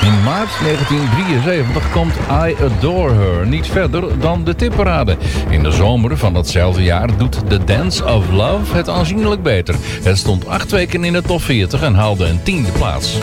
In maart 1973 komt I Adore Her niet verder dan de tipparade. In de zomer van datzelfde jaar doet The Dance of Love het aanzienlijk beter. Het stond 8 weken in de top 40 en haalde een 10e plaats.